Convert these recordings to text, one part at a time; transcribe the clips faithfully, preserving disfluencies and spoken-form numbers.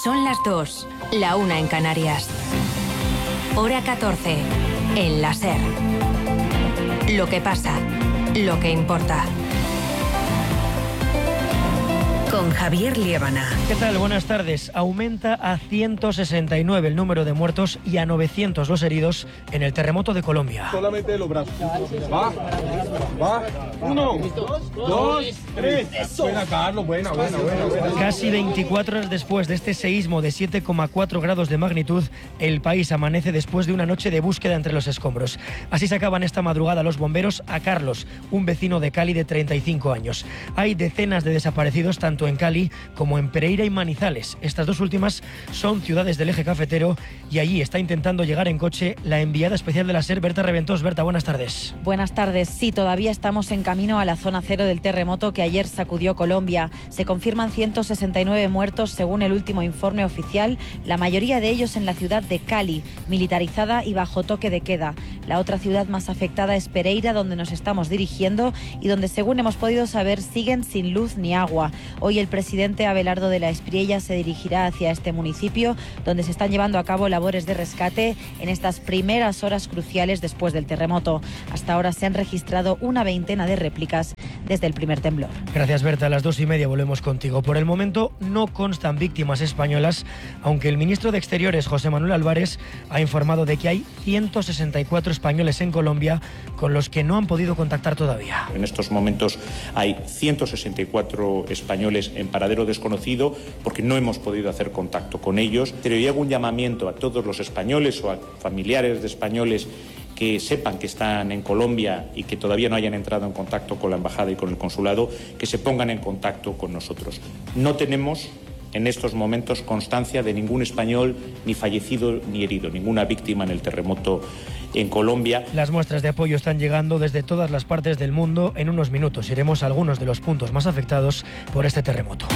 Son las dos, la una en Canarias. Hora catorce, en la SER. Lo que pasa, lo que importa. Con Javier Liébana. ¿Qué tal? Buenas tardes. Aumenta a ciento sesenta y nueve el número de muertos y a novecientos los heridos en el terremoto de Colombia. Solamente los brazos. Va, va. Uno, dos, tres. Buena, Carlos. Buena, buena, buena, buena. Casi veinticuatro horas después de este seísmo de siete coma cuatro grados de magnitud, el país amanece después de una noche de búsqueda entre los escombros. Así sacaban esta madrugada los bomberos a Carlos, un vecino de Cali de treinta y cinco años. Hay decenas de desaparecidos tanto en Cali como en Pereira y Manizales. Estas dos últimas son ciudades del eje cafetero y allí está intentando llegar en coche la enviada especial de la SER, Berta Reventós. Berta, buenas tardes. Buenas tardes. Sí, todavía estamos en camino a la zona cero del terremoto que ayer sacudió Colombia. Se confirman ciento sesenta y nueve muertos según el último informe oficial, la mayoría de ellos en la ciudad de Cali, militarizada y bajo toque de queda. La otra ciudad más afectada es Pereira, donde nos estamos dirigiendo y donde, según hemos podido saber, siguen sin luz ni agua. Hoy el presidente Abelardo de la Espriella se dirigirá hacia este municipio, donde se están llevando a cabo labores de rescate en estas primeras horas cruciales después del terremoto. Hasta ahora se han registrado una veintena de réplicas desde el primer temblor. Gracias, Berta. A las dos y media volvemos contigo. Por el momento no constan víctimas españolas, aunque el ministro de Exteriores, José Manuel Álvarez, ha informado de que hay ciento sesenta y cuatro españoles en Colombia con los que no han podido contactar todavía. En estos momentos hay ciento sesenta y cuatro españoles en paradero desconocido porque no hemos podido hacer contacto con ellos. Pero yo hago un llamamiento a todos los españoles o a familiares de españoles que sepan que están en Colombia y que todavía no hayan entrado en contacto con la embajada y con el consulado, que se pongan en contacto con nosotros. No tenemos en estos momentos constancia de ningún español ni fallecido ni herido, ninguna víctima en el terremoto en Colombia. Las muestras de apoyo están llegando desde todas las partes del mundo. En unos minutos iremos a algunos de los puntos más afectados por este terremoto.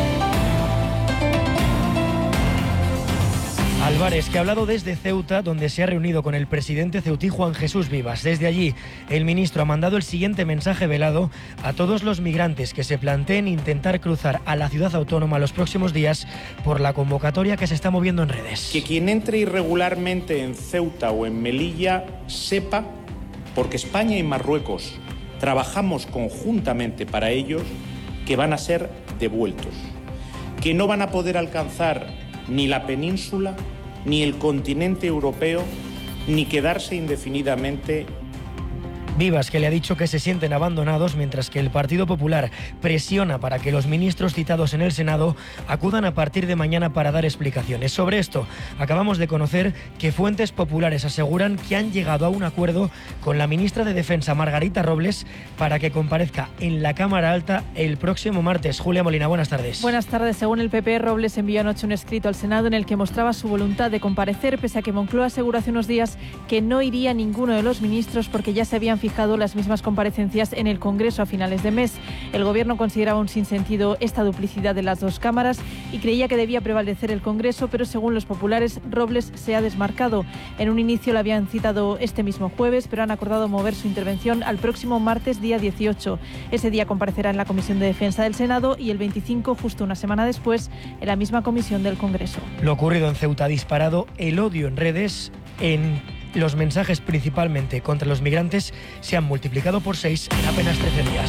Álvarez, que ha hablado desde Ceuta, donde se ha reunido con el presidente ceutí Juan Jesús Vivas. Desde allí, el ministro ha mandado el siguiente mensaje velado a todos los migrantes que se planteen intentar cruzar a la ciudad autónoma los próximos días por la convocatoria que se está moviendo en redes. Que quien entre irregularmente en Ceuta o en Melilla sepa, porque España y Marruecos trabajamos conjuntamente para ellos, que van a ser devueltos, que no van a poder alcanzar ni la península, ni el continente europeo, ni quedarse indefinidamente. Vivas, que le ha dicho que se sienten abandonados, mientras que el Partido Popular presiona para que los ministros citados en el Senado acudan a partir de mañana para dar explicaciones. Sobre esto, acabamos de conocer que fuentes populares aseguran que han llegado a un acuerdo con la ministra de Defensa, Margarita Robles, para que comparezca en la Cámara Alta el próximo martes. Julia Molina, buenas tardes. Buenas tardes. Según el P P, Robles envió anoche un escrito al Senado en el que mostraba su voluntad de comparecer, pese a que Moncloa aseguró hace unos días que no iría ninguno de los ministros porque ya se habían fijado las mismas comparecencias en el Congreso a finales de mes. El Gobierno consideraba un sinsentido esta duplicidad de las dos cámaras y creía que debía prevalecer el Congreso, pero según los populares, Robles se ha desmarcado. En un inicio la habían citado este mismo jueves, pero han acordado mover su intervención al próximo martes, día dieciocho. Ese día comparecerá en la Comisión de Defensa del Senado y el veinticinco, justo una semana después, en la misma comisión del Congreso. Lo ocurrido en Ceuta ha disparado el odio en redes. En los mensajes principalmente contra los migrantes se han multiplicado por seis en apenas trece días.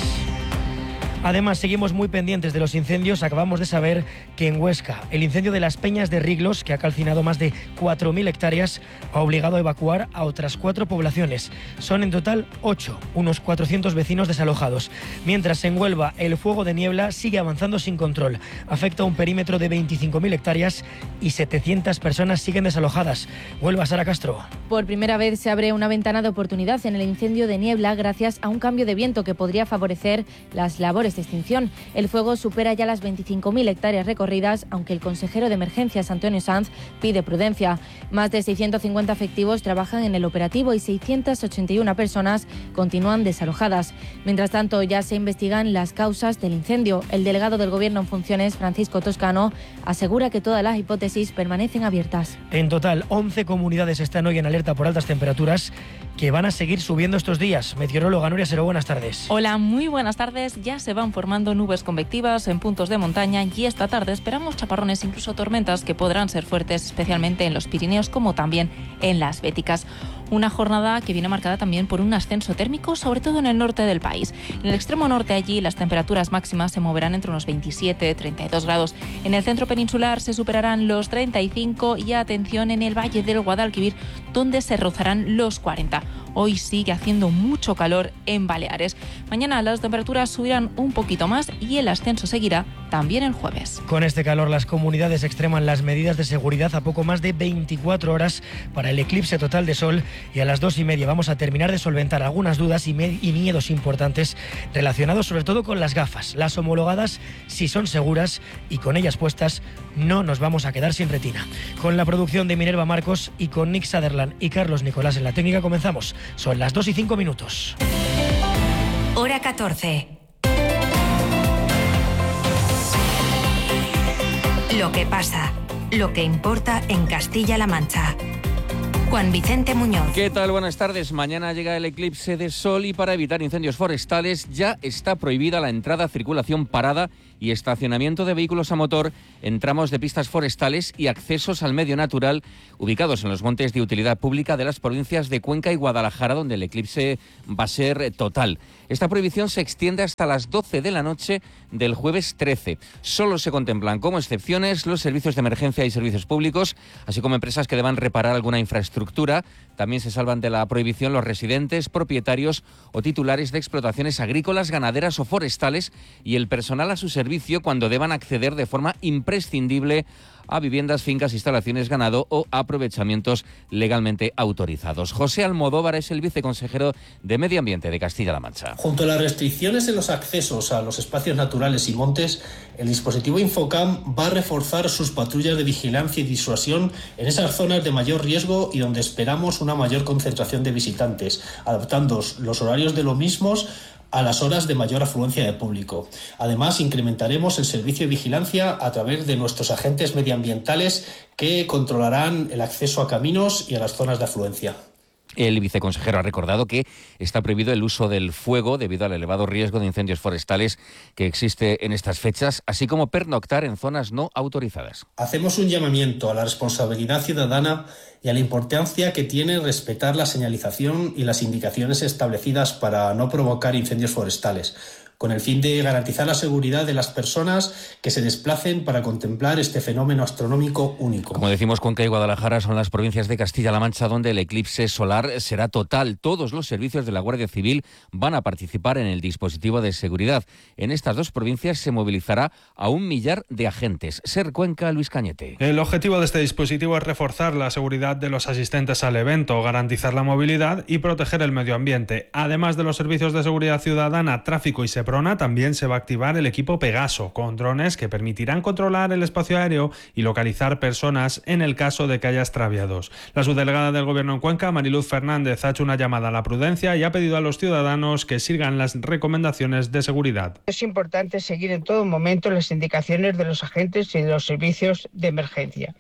Además, seguimos muy pendientes de los incendios. Acabamos de saber que en Huesca, el incendio de las Peñas de Riglos, que ha calcinado más de cuatro mil hectáreas, ha obligado a evacuar a otras cuatro poblaciones. Son en total ocho, unos cuatrocientos vecinos desalojados. Mientras en Huelva, el fuego de niebla sigue avanzando sin control. Afecta a un perímetro de veinticinco mil hectáreas y setecientas personas siguen desalojadas. Huelva, Sara Castro. Por primera vez se abre una ventana de oportunidad en el incendio de niebla gracias a un cambio de viento que podría favorecer las labores de extinción. El fuego supera ya las veinticinco mil hectáreas recorridas, aunque el consejero de Emergencias, Antonio Sanz, pide prudencia. Más de seiscientos cincuenta efectivos trabajan en el operativo y seiscientas ochenta y una personas continúan desalojadas. Mientras tanto, ya se investigan las causas del incendio. El delegado del Gobierno en funciones, Francisco Toscano, asegura que todas las hipótesis permanecen abiertas. En total, once comunidades están hoy en alerta por altas temperaturas que van a seguir subiendo estos días. Meteoróloga Nuria Seró, buenas tardes. Hola, muy buenas tardes. Ya se va van formando nubes convectivas en puntos de montaña y esta tarde esperamos chaparrones, incluso tormentas, que podrán ser fuertes, especialmente en los Pirineos como también en las Béticas. Una jornada que viene marcada también por un ascenso térmico, sobre todo en el norte del país. En el extremo norte, allí las temperaturas máximas se moverán entre unos veintisiete y treinta y dos grados. En el centro peninsular se superarán los treinta y cinco y atención en el valle del Guadalquivir, donde se rozarán los cuarenta. Hoy sigue haciendo mucho calor en Baleares. Mañana las temperaturas subirán un poquito más y el ascenso seguirá también el jueves. Con este calor, las comunidades extreman las medidas de seguridad a poco más de veinticuatro horas para el eclipse total de sol, y a las dos y media vamos a terminar de solventar algunas dudas y, y miedos importantes relacionados sobre todo con las gafas. Las homologadas, si son seguras y con ellas puestas, no nos vamos a quedar sin retina. Con la producción de Minerva Marcos y con Nick Sutherland y Carlos Nicolás en la técnica comenzamos. Son las dos y cinco minutos. Hora catorce. Lo que pasa, lo que importa en Castilla-La Mancha. Juan Vicente Muñoz. ¿Qué tal? Buenas tardes. Mañana llega el eclipse de sol y para evitar incendios forestales ya está prohibida la entrada, circulación, parada y estacionamiento de vehículos a motor en tramos de pistas forestales y accesos al medio natural ubicados en los montes de utilidad pública de las provincias de Cuenca y Guadalajara, donde el eclipse va a ser total. Esta prohibición se extiende hasta las doce de la noche del jueves trece. Solo se contemplan como excepciones los servicios de emergencia y servicios públicos, así como empresas que deban reparar alguna infraestructura. También se salvan de la prohibición los residentes, propietarios o titulares de explotaciones agrícolas, ganaderas o forestales y el personal a su servicio cuando deban acceder de forma imprescindible a viviendas, fincas, instalaciones, ganado o aprovechamientos legalmente autorizados. José Almodóvar es el viceconsejero de Medio Ambiente de Castilla-La Mancha. Junto a las restricciones en los accesos a los espacios naturales y montes, el dispositivo Infocam va a reforzar sus patrullas de vigilancia y disuasión en esas zonas de mayor riesgo y donde esperamos una mayor concentración de visitantes, adaptando los horarios de los mismos a las horas de mayor afluencia de público. Además, incrementaremos el servicio de vigilancia a través de nuestros agentes medioambientales que controlarán el acceso a caminos y a las zonas de afluencia. El viceconsejero ha recordado que está prohibido el uso del fuego debido al elevado riesgo de incendios forestales que existe en estas fechas, así como pernoctar en zonas no autorizadas. Hacemos un llamamiento a la responsabilidad ciudadana y a la importancia que tiene respetar la señalización y las indicaciones establecidas para no provocar incendios forestales, con el fin de garantizar la seguridad de las personas que se desplacen para contemplar este fenómeno astronómico único. Como decimos, Cuenca y Guadalajara son las provincias de Castilla-La Mancha donde el eclipse solar será total. Todos los servicios de la Guardia Civil van a participar en el dispositivo de seguridad. En estas dos provincias se movilizará a un millar de agentes. Ser Cuenca, Luis Cañete. El objetivo de este dispositivo es reforzar la seguridad de los asistentes al evento, garantizar la movilidad y proteger el medio ambiente. Además de los servicios de seguridad ciudadana, tráfico y SEPRONA, también se va a activar el equipo Pegaso, con drones que permitirán controlar el espacio aéreo y localizar personas en el caso de que haya extraviados. La subdelegada del Gobierno en Cuenca, Mariluz Fernández, ha hecho una llamada a la prudencia y ha pedido a los ciudadanos que sigan las recomendaciones de seguridad. Es importante seguir en todo momento las indicaciones de los agentes y de los servicios de emergencia.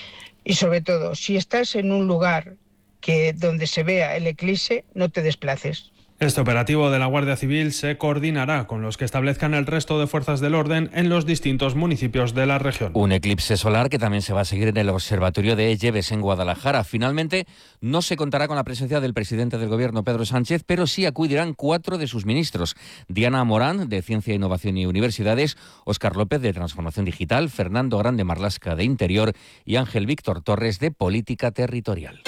Y sobre todo, si estás en un lugar que donde se vea el eclipse, no te desplaces. Este operativo de la Guardia Civil se coordinará con los que establezcan el resto de fuerzas del orden en los distintos municipios de la región. Un eclipse solar que también se va a seguir en el Observatorio de Lleves en Guadalajara. Finalmente, no se contará con la presencia del presidente del Gobierno, Pedro Sánchez, pero sí acudirán cuatro de sus ministros. Diana Morán, de Ciencia, Innovación y Universidades, Óscar López, de Transformación Digital, Fernando Grande Marlasca, de Interior, y Ángel Víctor Torres, de Política Territorial.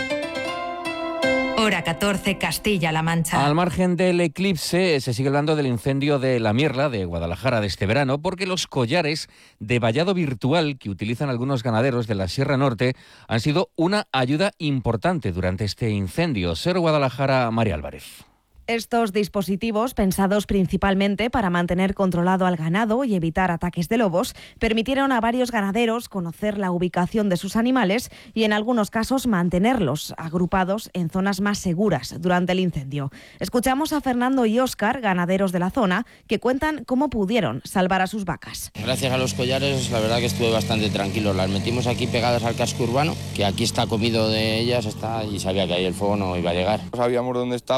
Hora catorce, Castilla-La Mancha. Al margen del eclipse, se sigue hablando del incendio de La Mierla, de Guadalajara, de este verano, porque los collares de vallado virtual que utilizan algunos ganaderos de la Sierra Norte han sido una ayuda importante durante este incendio. Ser Guadalajara, María Álvarez. Estos dispositivos, pensados principalmente para mantener controlado al ganado y evitar ataques de lobos, permitieron a varios ganaderos conocer la ubicación de sus animales y en algunos casos mantenerlos agrupados en zonas más seguras durante el incendio. Escuchamos a Fernando y Óscar, ganaderos de la zona, que cuentan cómo pudieron salvar a sus vacas. Gracias a los collares, la verdad que estuve bastante tranquilo. Las metimos aquí pegadas al casco urbano, que aquí está comido de ellas está y sabía que ahí el fuego no iba a llegar. Sabíamos dónde estaban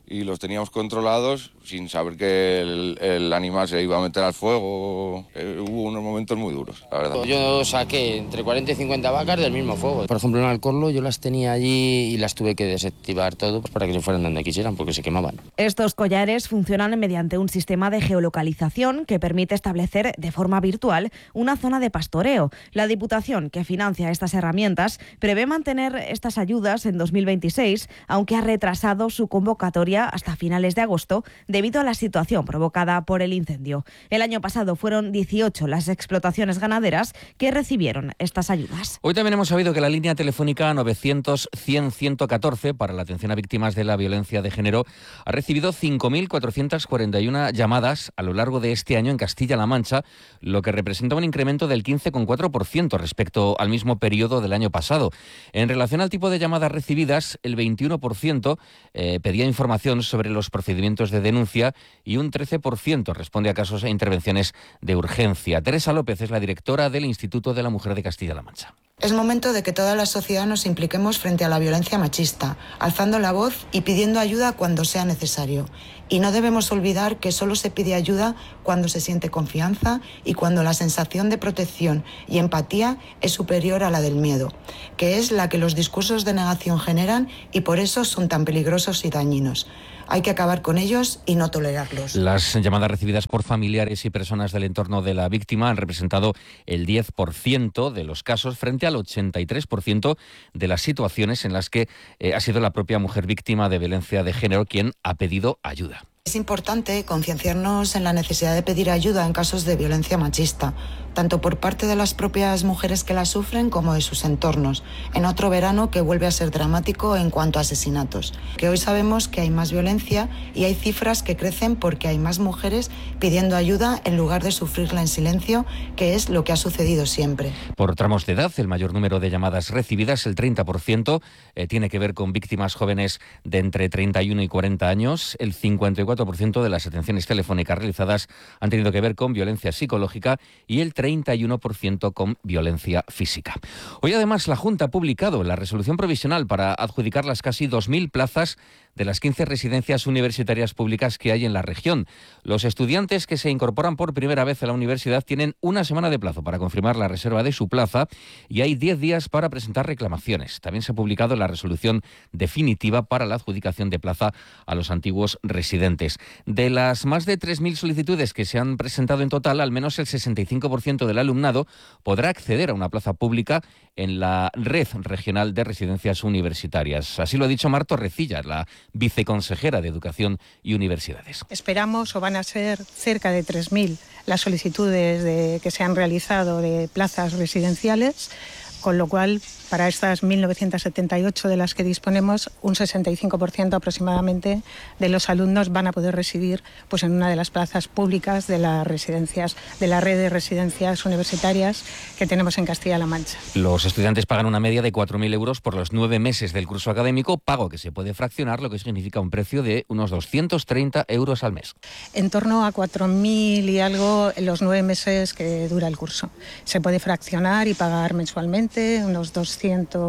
y los teníamos controlados sin saber que el, el animal se iba a meter al fuego. Eh, hubo unos momentos muy duros, la verdad. Yo saqué entre cuarenta y cincuenta vacas del mismo fuego. Por ejemplo, en Alcorlo yo las tenía allí y las tuve que desactivar todo para que se fueran donde quisieran porque se quemaban. Estos collares funcionan mediante un sistema de geolocalización que permite establecer de forma virtual una zona de pastoreo. La Diputación, que financia estas herramientas, prevé mantener estas ayudas en dos mil veintiséis, aunque ha retrasado su convocatoria hasta finales de agosto debido a la situación provocada por el incendio. El año pasado fueron dieciocho las explotaciones ganaderas que recibieron estas ayudas. Hoy también hemos sabido que la línea telefónica novecientos cien ciento catorce para la atención a víctimas de la violencia de género ha recibido cinco mil cuatrocientas cuarenta y una llamadas a lo largo de este año en Castilla-La Mancha, lo que representa un incremento del quince coma cuatro por ciento respecto al mismo periodo del año pasado. En relación al tipo de llamadas recibidas, el veintiuno por ciento eh, pedía información sobre los procedimientos de denuncia y un trece por ciento responde a casos e intervenciones de urgencia. Teresa López es la directora del Instituto de la Mujer de Castilla-La Mancha. Es momento de que toda la sociedad nos impliquemos frente a la violencia machista, alzando la voz y pidiendo ayuda cuando sea necesario. Y no debemos olvidar que solo se pide ayuda cuando se siente confianza y cuando la sensación de protección y empatía es superior a la del miedo, que es la que los discursos de negación generan y por eso son tan peligrosos y dañinos. Hay que acabar con ellos y no tolerarlos. Las llamadas recibidas por familiares y personas del entorno de la víctima han representado el diez por ciento de los casos frente al ochenta y tres por ciento de las situaciones en las que eh, ha sido la propia mujer víctima de violencia de género quien ha pedido ayuda. Es importante concienciarnos en la necesidad de pedir ayuda en casos de violencia machista, tanto por parte de las propias mujeres que la sufren como de sus entornos, en otro verano que vuelve a ser dramático en cuanto a asesinatos. Que hoy sabemos que hay más violencia y hay cifras que crecen porque hay más mujeres pidiendo ayuda en lugar de sufrirla en silencio, que es lo que ha sucedido siempre. Por tramos de edad, el mayor número de llamadas recibidas, el treinta por ciento, eh, tiene que ver con víctimas jóvenes de entre treinta y uno y cuarenta años, el cincuenta y cuatro por ciento de las atenciones telefónicas realizadas han tenido que ver con violencia psicológica y el treinta y uno por ciento con violencia física. Hoy además la Junta ha publicado la resolución provisional para adjudicar las casi dos mil plazas de las quince residencias universitarias públicas que hay en la región. Los estudiantes que se incorporan por primera vez a la universidad tienen una semana de plazo para confirmar la reserva de su plaza y hay diez días para presentar reclamaciones. También se ha publicado la resolución definitiva para la adjudicación de plaza a los antiguos residentes. De las más de tres mil solicitudes que se han presentado en total, al menos el sesenta y cinco por ciento del alumnado podrá acceder a una plaza pública en la red regional de residencias universitarias. Así lo ha dicho Marta Recilla, la viceconsejera de Educación y Universidades. Esperamos o van a ser cerca de tres mil las solicitudes de, que se han realizado de plazas residenciales, con lo cual para estas mil novecientas setenta y ocho de las que disponemos, un sesenta y cinco por ciento aproximadamente de los alumnos van a poder residir pues, en una de las plazas públicas de las residencias, de la red de residencias universitarias que tenemos en Castilla-La Mancha. Los estudiantes pagan una media de cuatro mil euros por los nueve meses del curso académico, pago que se puede fraccionar, lo que significa un precio de unos doscientos treinta euros al mes. En torno a cuatro mil y algo en los nueve meses que dura el curso. Se puede fraccionar y pagar mensualmente unos doscientos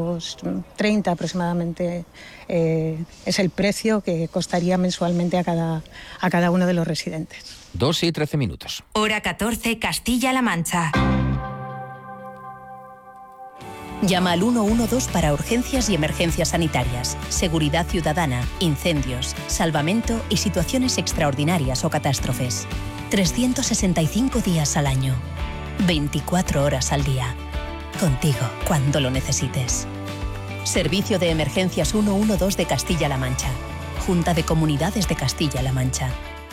treinta aproximadamente eh, es el precio que costaría mensualmente a cada, a cada uno de los residentes. Dos y trece minutos. Hora catorce, Castilla-La Mancha. Llama al uno uno dos para urgencias y emergencias sanitarias, seguridad ciudadana, incendios, salvamento y situaciones extraordinarias o catástrofes. trescientos sesenta y cinco días al año, veinticuatro horas al día. Contigo, cuando lo necesites. Servicio de Emergencias ciento doce de Castilla-La Mancha. Junta de Comunidades de Castilla-La Mancha.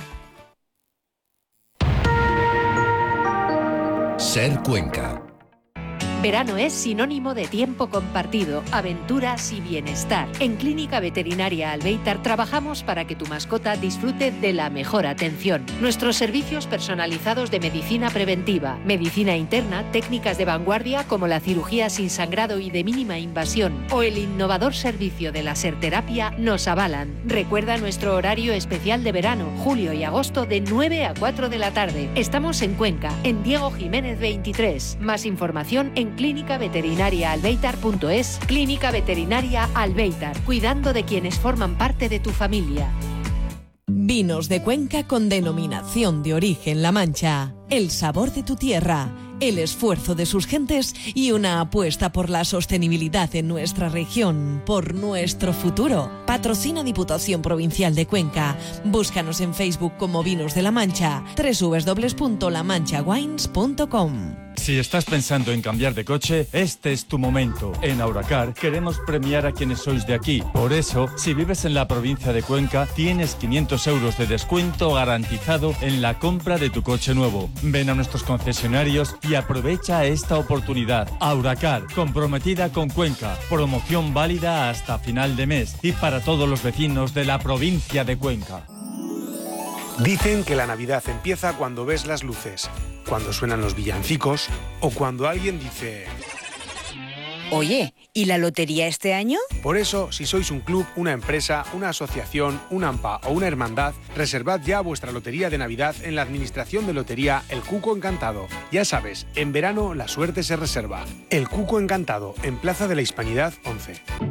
Ser Cuenca. Verano es sinónimo de tiempo compartido, aventuras y bienestar. En Clínica Veterinaria Albeitar trabajamos para que tu mascota disfrute de la mejor atención. Nuestros servicios personalizados de medicina preventiva, medicina interna, técnicas de vanguardia como la cirugía sin sangrado y de mínima invasión o el innovador servicio de laserterapia nos avalan. Recuerda nuestro horario especial de verano, julio y agosto de nueve a cuatro de la tarde. Estamos en Cuenca, en Diego Jiménez veintitrés. Más información en clínica veterinaria albeitar punto es. Clínica Veterinaria Albeitar, cuidando de quienes forman parte de tu familia. Vinos de Cuenca con denominación de origen La Mancha. El sabor de tu tierra, el esfuerzo de sus gentes y una apuesta por la sostenibilidad en nuestra región, por nuestro futuro. Patrocina Diputación Provincial de Cuenca. Búscanos en Facebook como Vinos de La Mancha, doble u doble u doble u punto la mancha wines punto com. Si estás pensando en cambiar de coche, este es tu momento. En Auracar queremos premiar a quienes sois de aquí. Por eso, si vives en la provincia de Cuenca, tienes quinientos euros de descuento garantizado en la compra de tu coche nuevo. Ven a nuestros concesionarios y aprovecha esta oportunidad. Auracar, comprometida con Cuenca. Promoción válida hasta final de mes y para todos los vecinos de la provincia de Cuenca. Dicen que la Navidad empieza cuando ves las luces, cuando suenan los villancicos o cuando alguien dice... Oye, ¿y la lotería este año? Por eso, si sois un club, una empresa, una asociación, una AMPA o una hermandad, reservad ya vuestra lotería de Navidad en la Administración de Lotería El Cuco Encantado. Ya sabes, en verano la suerte se reserva. El Cuco Encantado, en Plaza de la Hispanidad once.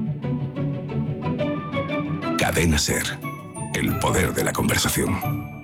Cadena SER. El poder de la conversación.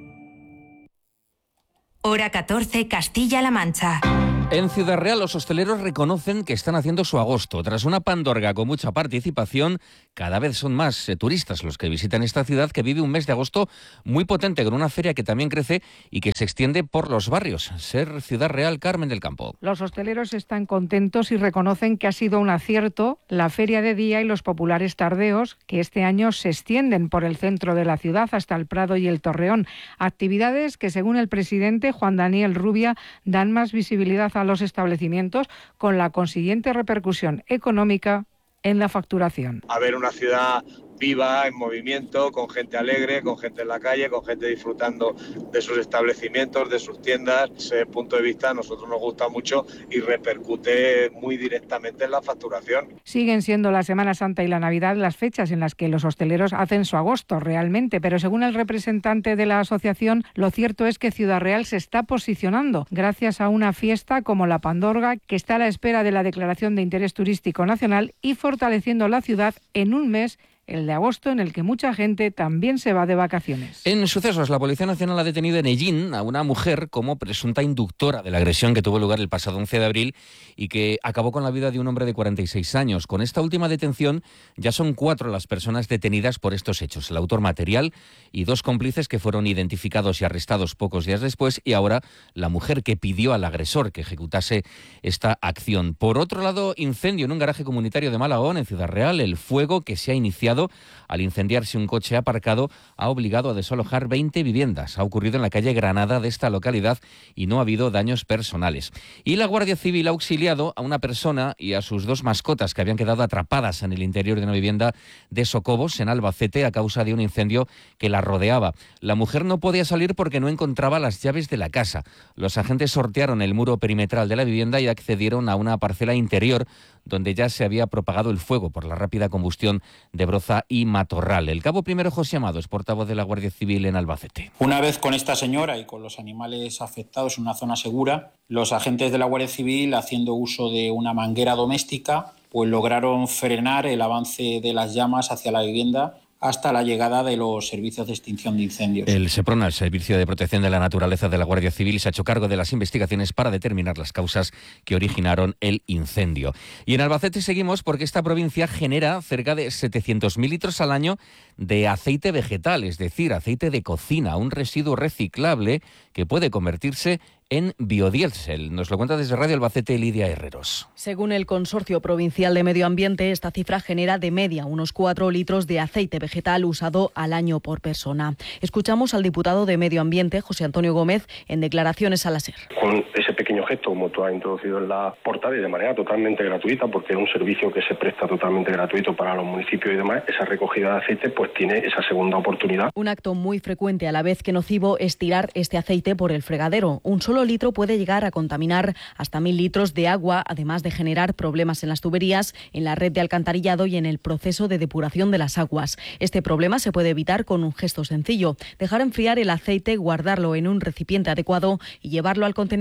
Hora catorce, Castilla-La Mancha. En Ciudad Real, los hosteleros reconocen que están haciendo su agosto. Tras una pandorga con mucha participación, cada vez son más eh, turistas los que visitan esta ciudad, que vive un mes de agosto muy potente, con una feria que también crece y que se extiende por los barrios. Ser Ciudad Real, Carmen del Campo. Los hosteleros están contentos y reconocen que ha sido un acierto la feria de día y los populares tardeos, que este año se extienden por el centro de la ciudad hasta el Prado y el Torreón. Actividades que, según el presidente Juan Daniel Rubia, dan más visibilidad a los establecimientos, con la consiguiente repercusión económica en la facturación. A ver una ciudad viva, en movimiento, con gente alegre, con gente en la calle, con gente disfrutando de sus establecimientos, de sus tiendas. Ese punto de vista a nosotros nos gusta mucho y repercute muy directamente en la facturación. Siguen siendo la Semana Santa y la Navidad las fechas en las que los hosteleros hacen su agosto realmente, pero según el representante de la asociación, lo cierto es que Ciudad Real se está posicionando gracias a una fiesta como la Pandorga, que está a la espera de la declaración de interés turístico nacional y fortaleciendo la ciudad en un mes, el de agosto, en el que mucha gente también se va de vacaciones. En sucesos, la Policía Nacional ha detenido en Ellín a una mujer como presunta inductora de la agresión que tuvo lugar el pasado once de abril y que acabó con la vida de un hombre de cuarenta y seis años. Con esta última detención ya son cuatro las personas detenidas por estos hechos. El autor material y dos cómplices que fueron identificados y arrestados pocos días después, y ahora la mujer que pidió al agresor que ejecutase esta acción. Por otro lado, incendio en un garaje comunitario de Malagón, en Ciudad Real. El fuego que se ha iniciado al incendiarse un coche aparcado ha obligado a desalojar veinte viviendas. Ha ocurrido en la calle Granada de esta localidad y no ha habido daños personales. Y la Guardia Civil ha auxiliado a una persona y a sus dos mascotas que habían quedado atrapadas en el interior de una vivienda de Socobos, en Albacete, a causa de un incendio que la rodeaba. La mujer no podía salir porque no encontraba las llaves de la casa. Los agentes sortearon el muro perimetral de la vivienda y accedieron a una parcela interior donde ya se había propagado el fuego por la rápida combustión de broza y matorral. El cabo primero José Amado es portavoz de la Guardia Civil en Albacete. Una vez con esta señora y con los animales afectados en una zona segura, los agentes de la Guardia Civil, haciendo uso de una manguera doméstica, pues lograron frenar el avance de las llamas hacia la vivienda hasta la llegada de los servicios de extinción de incendios. El SEPRONA, el Servicio de Protección de la Naturaleza de la Guardia Civil, se ha hecho cargo de las investigaciones para determinar las causas que originaron el incendio. Y en Albacete seguimos porque esta provincia genera cerca de setecientos mil litros al año de aceite vegetal, es decir, aceite de cocina, un residuo reciclable que puede convertirse en biodiesel. Nos lo cuenta desde Radio Albacete Lidia Herreros. Según el Consorcio Provincial de Medio Ambiente, esta cifra genera de media unos cuatro litros de aceite vegetal usado al año por persona. Escuchamos al diputado de Medio Ambiente, José Antonio Gómez, en declaraciones a la SER. Con ese pequeño gesto, como tú has introducido en la portada, y de manera totalmente gratuita, porque es un servicio que se presta totalmente gratuito para los municipios y demás, esa recogida de aceite pues tiene esa segunda oportunidad. Un acto muy frecuente a la vez que nocivo es tirar este aceite por el fregadero. Un solo litro puede llegar a contaminar hasta mil litros de agua, además de generar problemas en las tuberías, en la red de alcantarillado y en el proceso de depuración de las aguas. Este problema se puede evitar con un gesto sencillo: dejar enfriar el aceite, guardarlo en un recipiente adecuado y llevarlo al contenedor especial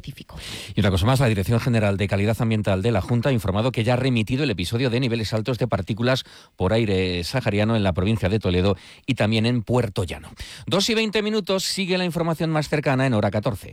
específico. Y una cosa más, la Dirección General de Calidad Ambiental de la Junta ha informado que ya ha remitido el episodio de niveles altos de partículas por aire sahariano en la provincia de Toledo y también en Puerto Llano. Dos y veinte minutos, sigue la información más cercana en hora catorce.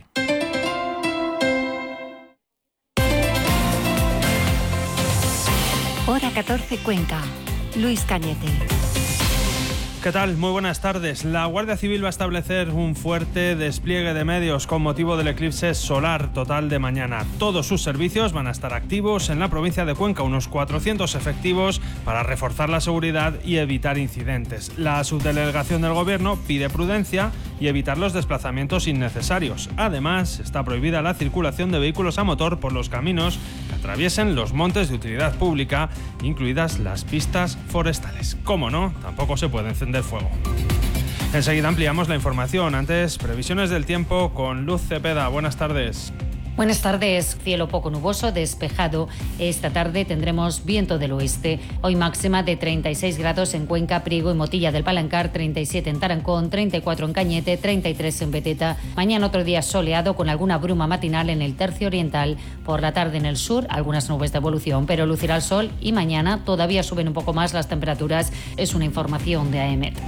Hora catorce Cuenca. Luis Cañete. ¿Qué tal? Muy buenas tardes. La Guardia Civil va a establecer un fuerte despliegue de medios con motivo del eclipse solar total de mañana. Todos sus servicios van a estar activos en la provincia de Cuenca, unos cuatrocientos efectivos para reforzar la seguridad y evitar incidentes. La subdelegación del Gobierno pide prudencia y evitar los desplazamientos innecesarios. Además, está prohibida la circulación de vehículos a motor por los caminos que atraviesen los montes de utilidad pública, incluidas las pistas forestales. Como no, tampoco se puede encender fuego. Enseguida ampliamos la información. Antes, previsiones del tiempo con Luz Cepeda. Buenas tardes. Buenas tardes. Cielo poco nuboso, despejado. Esta tarde tendremos viento del oeste. Hoy máxima de treinta y seis grados en Cuenca, Priego y Motilla del Palancar, treinta y siete en Tarancón, treinta y cuatro en Cañete, treinta y tres en Beteta. Mañana otro día soleado con alguna bruma matinal en el tercio oriental. Por la tarde en el sur, algunas nubes de evolución, pero lucirá el sol y mañana todavía suben un poco más las temperaturas. Es una información de A E M E T.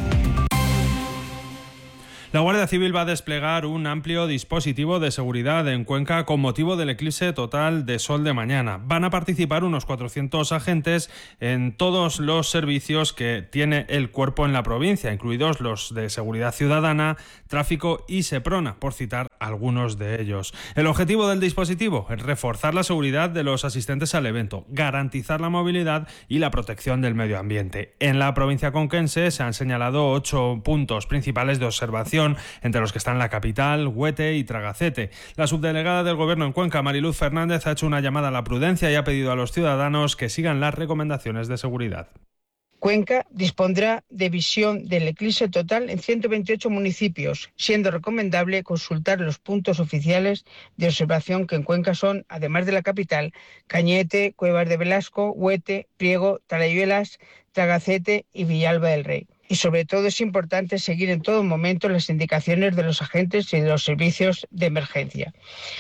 La Guardia Civil va a desplegar un amplio dispositivo de seguridad en Cuenca con motivo del eclipse total de sol de mañana. Van a participar unos cuatrocientos agentes en todos los servicios que tiene el cuerpo en la provincia, incluidos los de seguridad ciudadana, tráfico y Seprona, por citar algunos de ellos. El objetivo del dispositivo es reforzar la seguridad de los asistentes al evento, garantizar la movilidad y la protección del medio ambiente. En la provincia conquense se han señalado ocho puntos principales de observación, entre los que están la capital, Huete y Tragacete. La subdelegada del Gobierno en Cuenca, Mariluz Fernández, ha hecho una llamada a la prudencia y ha pedido a los ciudadanos que sigan las recomendaciones de seguridad. Cuenca dispondrá de visión del eclipse total en ciento veintiocho municipios, siendo recomendable consultar los puntos oficiales de observación que en Cuenca son, además de la capital, Cañete, Cuevas de Velasco, Huete, Priego, Talayuelas, Tragacete y Villalba del Rey. Y sobre todo es importante seguir en todo momento las indicaciones de los agentes y de los servicios de emergencia.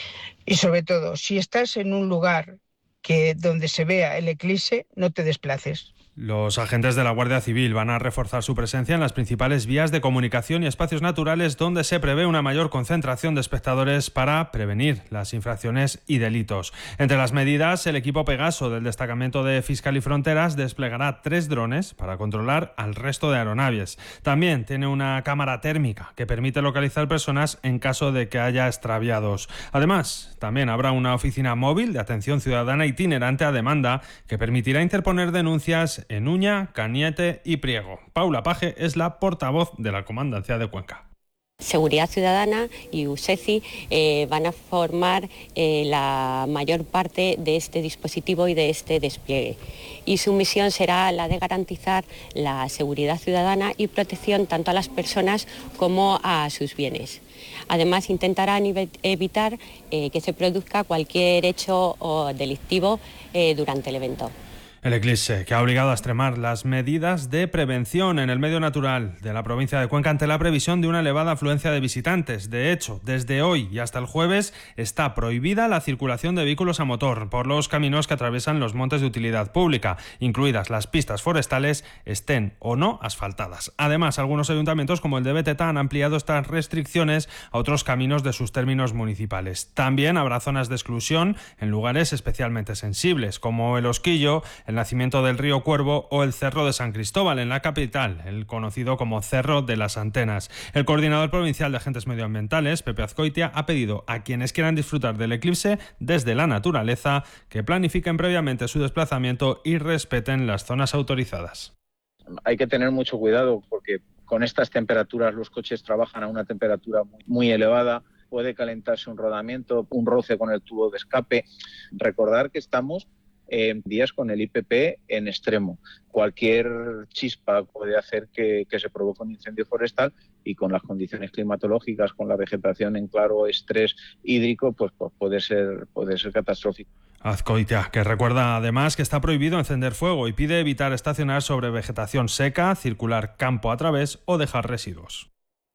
Y sobre todo, si estás en un lugar que donde se vea el eclipse, no te desplaces. Los agentes de la Guardia Civil van a reforzar su presencia en las principales vías de comunicación y espacios naturales donde se prevé una mayor concentración de espectadores para prevenir las infracciones y delitos. Entre las medidas, el equipo Pegaso del Destacamento de Fiscal y Fronteras desplegará tres drones para controlar al resto de aeronaves. También tiene una cámara térmica que permite localizar personas en caso de que haya extraviados. Además, también habrá una oficina móvil de atención ciudadana itinerante a demanda que permitirá interponer denuncias en Uña, Cañete y Priego. Paula Paje es la portavoz de la Comandancia de Cuenca. Seguridad Ciudadana y U S E C I eh, van a formar eh, la mayor parte de este dispositivo y de este despliegue. Y su misión será la de garantizar la seguridad ciudadana y protección tanto a las personas como a sus bienes. Además, intentarán evitar eh, que se produzca cualquier hecho o delictivo eh, durante el evento. El eclipse, que ha obligado a extremar las medidas de prevención en el medio natural de la provincia de Cuenca ante la previsión de una elevada afluencia de visitantes. De hecho, desde hoy y hasta el jueves está prohibida la circulación de vehículos a motor por los caminos que atraviesan los montes de utilidad pública, incluidas las pistas forestales, estén o no asfaltadas. Además, algunos ayuntamientos, como el de Beteta, han ampliado estas restricciones a otros caminos de sus términos municipales. También habrá zonas de exclusión en lugares especialmente sensibles, como el Osquillo, el nacimiento del río Cuervo o el Cerro de San Cristóbal en la capital, el conocido como Cerro de las Antenas. El coordinador provincial de agentes medioambientales, Pepe Azcoitia, ha pedido a quienes quieran disfrutar del eclipse desde la naturaleza que planifiquen previamente su desplazamiento y respeten las zonas autorizadas. Hay que tener mucho cuidado porque con estas temperaturas los coches trabajan a una temperatura muy, muy elevada. Puede calentarse un rodamiento, un roce con el tubo de escape. Recordar que estamos en días con el I P P en extremo. Cualquier chispa puede hacer que, que se provoque un incendio forestal y con las condiciones climatológicas, con la vegetación en claro estrés hídrico, pues, pues puede ser, puede ser catastrófico. Azcoitia, que recuerda además que está prohibido encender fuego y pide evitar estacionar sobre vegetación seca, circular campo a través o dejar residuos.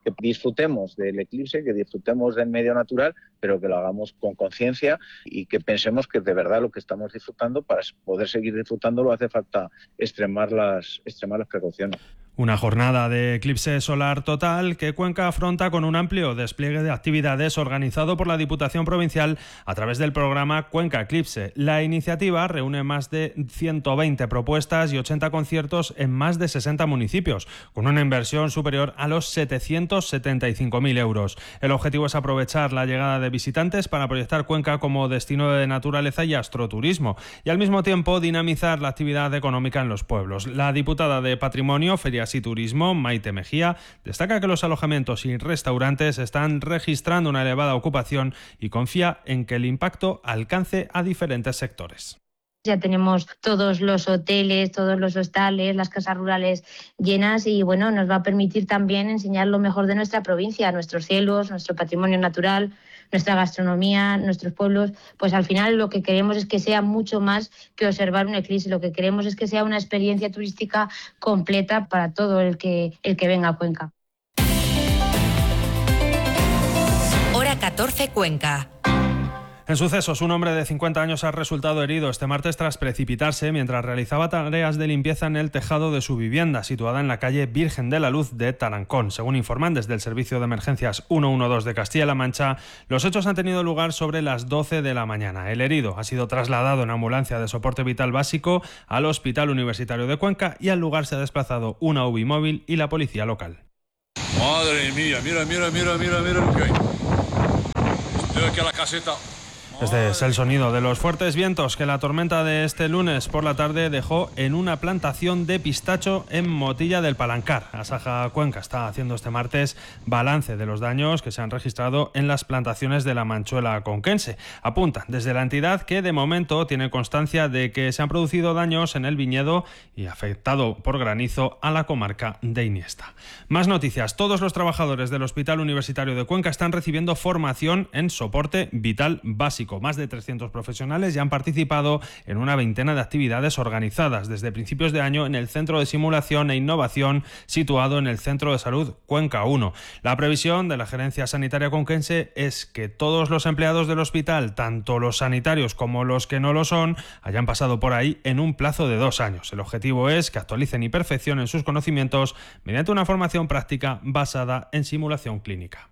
que disfrutemos del eclipse, que disfrutemos del medio natural, pero que lo hagamos con conciencia y que pensemos que de verdad lo que estamos disfrutando, para poder seguir disfrutándolo, hace falta extremar las, extremar las precauciones. Una jornada de eclipse solar total que Cuenca afronta con un amplio despliegue de actividades organizado por la Diputación Provincial a través del programa Cuenca Eclipse. La iniciativa reúne más de ciento veinte propuestas y ochenta conciertos en más de sesenta municipios, con una inversión superior a los setecientos setenta y cinco mil euros. El objetivo es aprovechar la llegada de visitantes para proyectar Cuenca como destino de naturaleza y astroturismo y al mismo tiempo dinamizar la actividad económica en los pueblos. La diputada de Patrimonio, Ferias y Turismo, Maite Mejía, destaca que los alojamientos y restaurantes están registrando una elevada ocupación y confía en que el impacto alcance a diferentes sectores. Ya tenemos todos los hoteles, todos los hostales, las casas rurales llenas y bueno, nos va a permitir también enseñar lo mejor de nuestra provincia, nuestros cielos, nuestro patrimonio natural, nuestra gastronomía, nuestros pueblos. Pues al final lo que queremos es que sea mucho más que observar un eclipse, lo que queremos es que sea una experiencia turística completa para todo el que, el que venga a Cuenca. Hora catorce, Cuenca. En sucesos, un hombre de cincuenta años ha resultado herido este martes tras precipitarse mientras realizaba tareas de limpieza en el tejado de su vivienda, situada en la calle Virgen de la Luz de Tarancón. Según informan desde el Servicio de Emergencias ciento doce de Castilla-La Mancha, los hechos han tenido lugar sobre las doce de la mañana. El herido ha sido trasladado en ambulancia de soporte vital básico al Hospital Universitario de Cuenca y al lugar se ha desplazado una U B I móvil y la policía local. Madre mía, mira, mira, mira, mira, mira lo que hay. Estoy aquí a la caseta. Este es el sonido de los fuertes vientos que la tormenta de este lunes por la tarde dejó en una plantación de pistacho en Motilla del Palancar. Asaja Cuenca está haciendo este martes balance de los daños que se han registrado en las plantaciones de la Manchuela conquense. Apuntan desde la entidad que de momento tiene constancia de que se han producido daños en el viñedo y afectado por granizo a la comarca de Iniesta. Más noticias. Todos los trabajadores del Hospital Universitario de Cuenca están recibiendo formación en soporte vital básico. Más de trescientos profesionales ya han participado en una veintena de actividades organizadas desde principios de año en el Centro de Simulación e Innovación situado en el Centro de Salud Cuenca uno. La previsión de la Gerencia Sanitaria conquense es que todos los empleados del hospital, tanto los sanitarios como los que no lo son, hayan pasado por ahí en un plazo de dos años. El objetivo es que actualicen y perfeccionen sus conocimientos mediante una formación práctica basada en simulación clínica.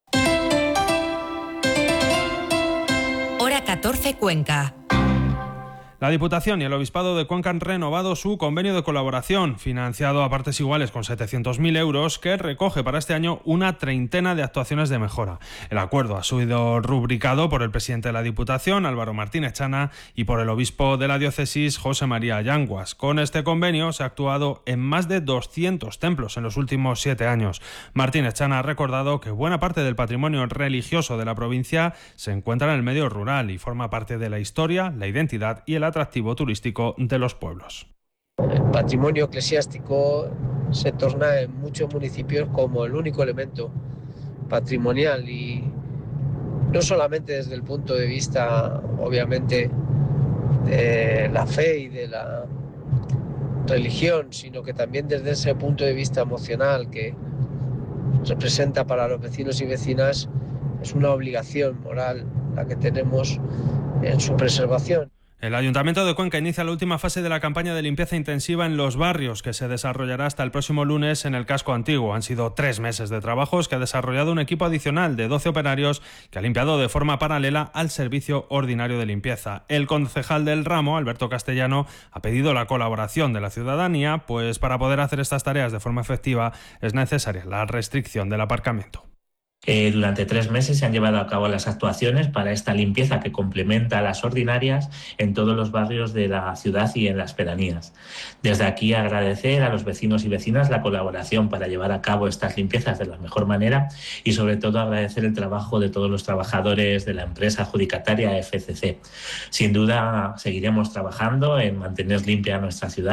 Hora catorce, Cuenca. La Diputación y el Obispado de Cuenca han renovado su convenio de colaboración, financiado a partes iguales con setecientos mil euros, que recoge para este año una treintena de actuaciones de mejora. El acuerdo ha sido rubricado por el presidente de la Diputación, Álvaro Martínez Chana, y por el obispo de la diócesis, José María Yanguas. Con este convenio se ha actuado en más de doscientos templos en los últimos siete años. Martínez Chana ha recordado que buena parte del patrimonio religioso de la provincia se encuentra en el medio rural y forma parte de la historia, la identidad y el atractivo turístico de los pueblos. El patrimonio eclesiástico se torna en muchos municipios como el único elemento patrimonial y no solamente desde el punto de vista, obviamente, de la fe y de la religión, sino que también desde ese punto de vista emocional que representa para los vecinos y vecinas, es una obligación moral la que tenemos en su preservación. El Ayuntamiento de Cuenca inicia la última fase de la campaña de limpieza intensiva en los barrios, que se desarrollará hasta el próximo lunes en el casco antiguo. Han sido tres meses de trabajos que ha desarrollado un equipo adicional de doce operarios que ha limpiado de forma paralela al servicio ordinario de limpieza. El concejal del ramo, Alberto Castellano, ha pedido la colaboración de la ciudadanía, pues para poder hacer estas tareas de forma efectiva es necesaria la restricción del aparcamiento. Eh, durante tres meses se han llevado a cabo las actuaciones para esta limpieza que complementa a las ordinarias en todos los barrios de la ciudad y en las pedanías. Desde aquí agradecer a los vecinos y vecinas la colaboración para llevar a cabo estas limpiezas de la mejor manera y sobre todo agradecer el trabajo de todos los trabajadores de la empresa adjudicataria F C C. Sin duda seguiremos trabajando en mantener limpia nuestra ciudad.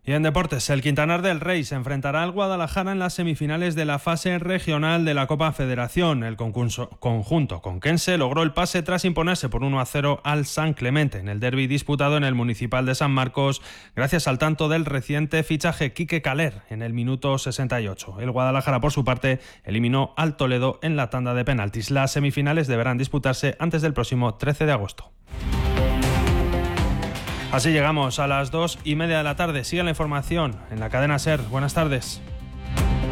Y en deportes, el Quintanar del Rey se enfrentará al Guadalajara en las semifinales de la fase regional de la Copa Federación. El concurso, conjunto conquense logró el pase tras imponerse por uno a cero al San Clemente en el derbi disputado en el Municipal de San Marcos, gracias al tanto del reciente fichaje Quique Caler en el minuto sesenta y ocho. El Guadalajara, por su parte, eliminó al Toledo en la tanda de penaltis. Las semifinales deberán disputarse antes del próximo trece de agosto. Así llegamos a las dos y media de la tarde. Sigue la información en la cadena SER. Buenas tardes.